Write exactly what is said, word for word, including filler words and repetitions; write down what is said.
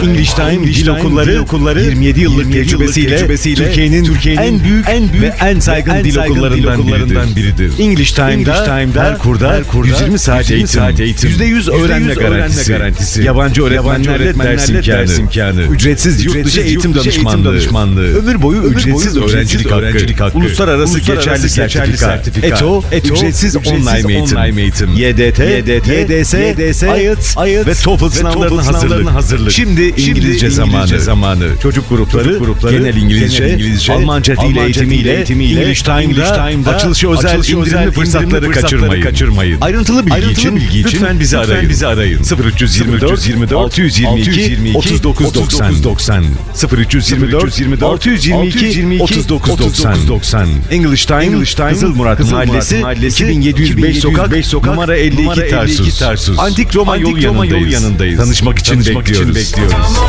English Time Dil Okulları, okulları yirmi yedi yıllık tecrübesiyle, tecrübesiyle Türkiye'nin Türkiye'nin en büyük, en büyük ve en saygın en dil saygın okullarından, dil okullarından biridir. biridir. English Time'da, English Time'da her kurda, her kurda yüz yirmi saat eğitim, yüzde yüz öğrenme garantisi, garantisi, yabancı öğretmenlerle ders imkanı, ders imkanı, ücretsiz yurt dışı eğitim danışmanlığı, ömür boyu ücretsiz öğrencilik hakkı, uluslararası geçerli sertifika, ETO, ücretsiz online eğitim, Y D T, Y D S, I E L T S ve TOEFL sınavlarına hazırlık. Şimdi İngilizce zamanı. zamanı. Çocuk grupları, grupları genel İngilizce, genel İngilizce Almanca dil eğitimiyle, eğitimiyle English Time'da açılışı özel indirimli fırsatları kaçırmayın. kaçırmayın. Ayrıntılı bilgi Ayrıntılı için, bilgi için lütfen bizi arayın. Bizi arayın. sıfır üç yirmi dört altı yüz yirmi iki otuz dokuz doksan sıfır üç yirmi dört altı yüz yirmi iki otuz dokuz doksan English Time, English Time Kızılmurat Mahallesi iki bin yedi yüz beş sokak numara elli iki Tarsus. Antik Roma yolu yanındayız. Tanışmak için bekliyoruz.